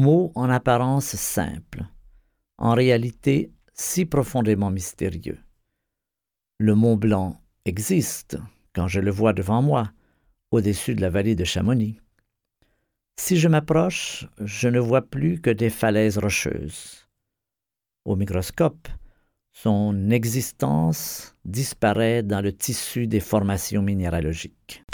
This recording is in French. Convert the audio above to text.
mot en apparence simple, en réalité si profondément mystérieux. Le Mont Blanc existe quand je le vois devant moi, au-dessus de la vallée de Chamonix. Si je m'approche, je ne vois plus que des falaises rocheuses. Au microscope, son existence disparaît dans le tissu des formations minéralogiques.